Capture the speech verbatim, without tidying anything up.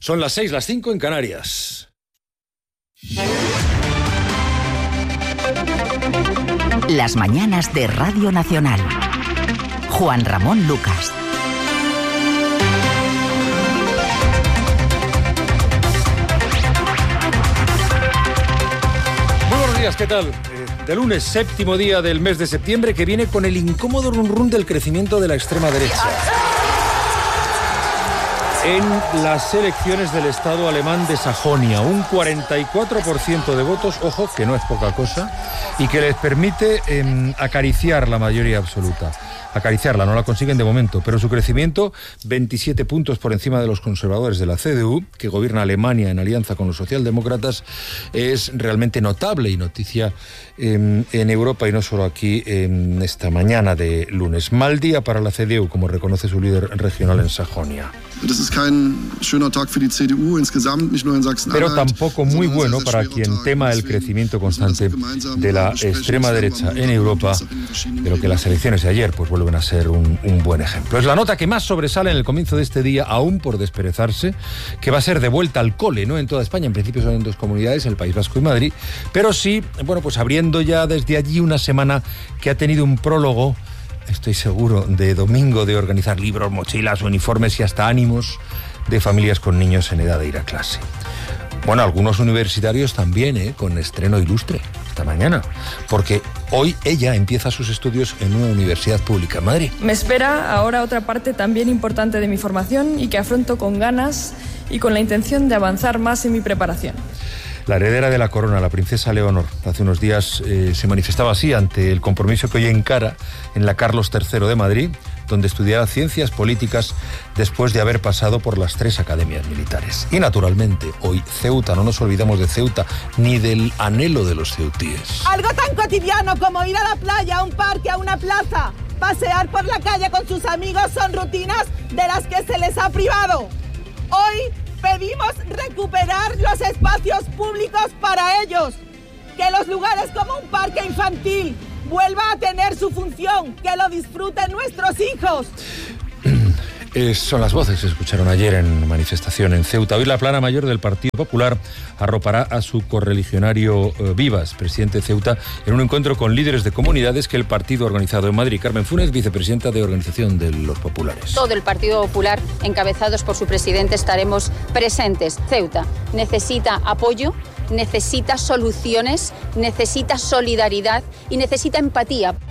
Son las seis, las cinco en Canarias. Las mañanas de Radio Nacional. Juan Ramón Lucas. Muy buenos días, ¿qué tal? De lunes, séptimo día del mes de septiembre, que viene con el incómodo run run del crecimiento de la extrema derecha. En las elecciones del Estado alemán de Sajonia, un cuarenta y cuatro por ciento de votos, ojo, que no es poca cosa, y que les permite eh, acariciar la mayoría absoluta. Acariciarla, no la consiguen de momento, pero su crecimiento, veintisiete puntos por encima de los conservadores de la C D U, que gobierna Alemania en alianza con los socialdemócratas, es realmente notable y noticia eh, en Europa y no solo aquí en esta mañana de lunes. Mal día para la C D U, como reconoce su líder regional en Sajonia. Pero tampoco muy bueno para quien tema el crecimiento constante de la extrema derecha en Europa, pero que las elecciones de ayer pues vuelven a ser un, un buen ejemplo. Es la nota que más sobresale en el comienzo de este día, aún por desperezarse, que va a ser de vuelta al cole, no en toda España, en principio son en dos comunidades, el País Vasco y Madrid, pero sí, bueno, pues abriendo ya desde allí una semana que ha tenido un prólogo, estoy seguro, de domingo, de organizar libros, mochilas, uniformes y hasta ánimos de familias con niños en edad de ir a clase. Bueno, algunos universitarios también, ¿eh? Con estreno ilustre esta mañana, porque hoy ella empieza sus estudios en una universidad pública en Madrid. Me espera ahora otra parte también importante de mi formación y que afronto con ganas y con la intención de avanzar más en mi preparación. La heredera de la corona, la princesa Leonor, hace unos días eh, se manifestaba así ante el compromiso que hoy encara en la Carlos tercero de Madrid, donde estudiará ciencias políticas después de haber pasado por las tres academias militares. Y naturalmente, hoy Ceuta, no nos olvidamos de Ceuta, ni del anhelo de los ceutíes. Algo tan cotidiano como ir a la playa, a un parque, a una plaza, pasear por la calle con sus amigos son rutinas de las que se les ha privado. Hoy pedimos recuperar los espacios públicos para ellos, que los lugares como un parque infantil vuelva a tener su función, que lo disfruten nuestros hijos. Eh, son las voces que se escucharon ayer en manifestación en Ceuta. Hoy la plana mayor del Partido Popular arropará a su correligionario eh, Vivas, presidente de Ceuta, en un encuentro con líderes de comunidades que el partido ha organizado en Madrid. Carmen Funes, vicepresidenta de Organización de los Populares. Todo el Partido Popular, encabezados por su presidente, estaremos presentes. Ceuta necesita apoyo, necesita soluciones, necesita solidaridad y necesita empatía.